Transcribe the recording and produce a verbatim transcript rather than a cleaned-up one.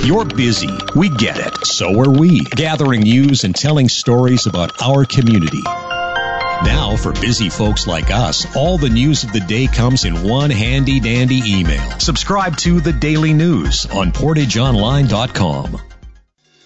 You're busy. We get it. So are we. Gathering news and telling stories about our community. Now, for busy folks like us, all the news of the day comes in one handy-dandy email. Subscribe to The Daily News on portage online dot com.